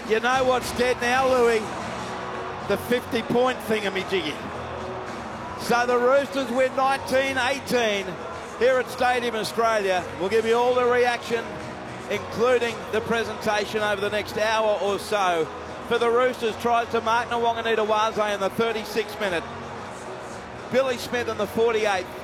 You know what's dead now, Louis? The 50-point thingamajiggy. So the Roosters win 19-18 here at Stadium Australia. We'll give you all the reaction, including the presentation over the next hour or so. For the Roosters, tries to mark Nawaqanita Wase in the 36th minute. Billy Smith in the 48th.